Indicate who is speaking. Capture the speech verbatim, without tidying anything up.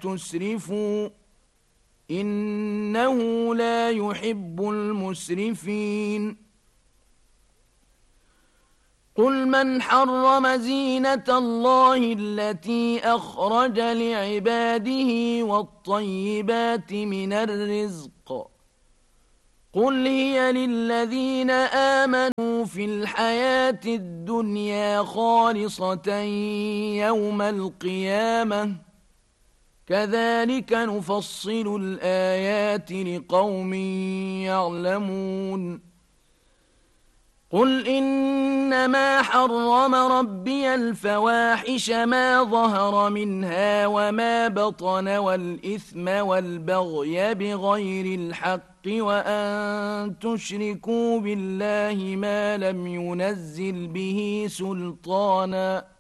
Speaker 1: تسرفوا إنه لا يحب المسرفين قل من حرم زينة الله التي أخرج لعباده والطيبات من الرزق قل هي للذين آمنوا في الحياة الدنيا خالصة يوم القيامة كذلك نفصل الآيات لقوم يعلمون قل إنما حرم ربي الفواحش ما ظهر منها وما بطن والإثم والبغي بغير الحق وأن تشركوا بالله ما لم ينزل به سلطانا